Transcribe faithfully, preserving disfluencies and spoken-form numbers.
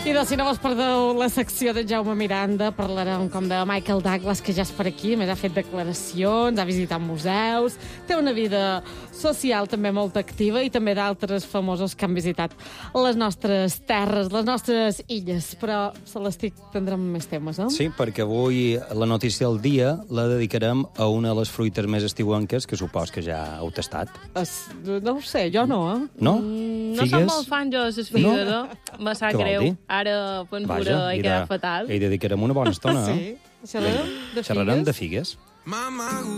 I de si no vos perdeu la secció de Jaume Miranda, parlarem com de Michael Douglas, que ja és per aquí, més ha fet declaracions, ha visitat museus, té una vida social també molt activa i també d'altres famosos que han visitat les nostres terres, les nostres illes. Però, Celestí, tindrem més temes, eh? Sí, perquè avui la notícia del dia la dedicarem a una de les fruites més estiuenques, que supos que ja heu tastat. Es, no ho sé, jo no, eh? No? Mm, no Figues? som molt fan jo de les figues, no? eh? Me sap Què vol greu. dir? Ara, pensura, Vaja, he i quedat de- fatal. Hi dedicarem una bona estona, eh? Sí. Xerrarem de Xerrarem figues? de figues.